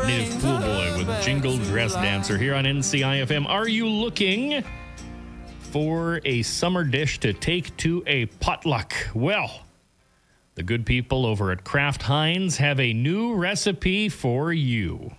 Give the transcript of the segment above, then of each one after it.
Native Pool Boy with Jingle Dress Dancer here on NCIFM. Are you looking for a summer dish to take to a potluck? Well, the good people over at Kraft Heinz have a new recipe for you.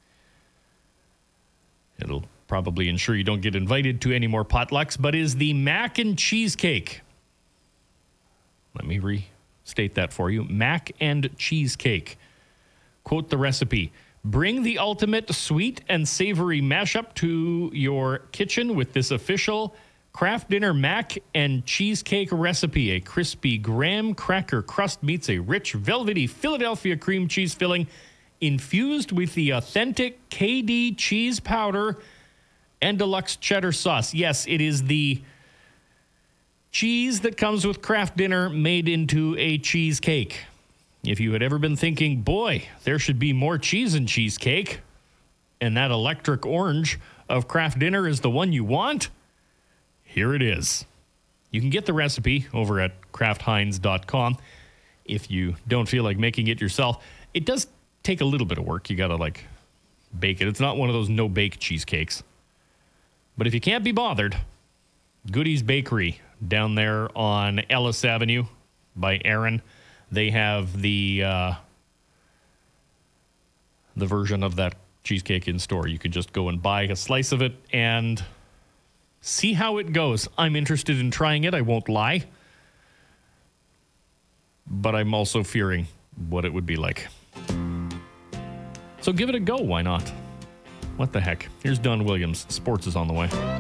It'll probably ensure you don't get invited to any more potlucks, but is the mac and cheesecake. Let me restate that for you. Mac and cheesecake. Quote the recipe. Bring the ultimate sweet and savory mashup to your kitchen with this official Kraft Dinner mac and cheesecake recipe. A crispy graham cracker crust meets a rich, velvety Philadelphia cream cheese filling infused with the authentic KD cheese powder and deluxe cheddar sauce. Yes, it is the cheese that comes with Kraft Dinner made into a cheesecake. If you had ever been thinking, boy, there should be more cheese in cheesecake, and that electric orange of Kraft Dinner is the one you want, here it is. You can get the recipe over at kraftheinz.com if you don't feel like making it yourself. It does take a little bit of work. You got to bake it. It's not one of those no-bake cheesecakes. But if you can't be bothered, Goodies Bakery down there on Ellis Avenue by Aaron, they have the version of that cheesecake in store. You could just go and buy a slice of it and see how it goes. I'm interested in trying it, I won't lie. But I'm also fearing what it would be like. So give it a go, why not? What the heck? Here's Don Williams. Sports is on the way.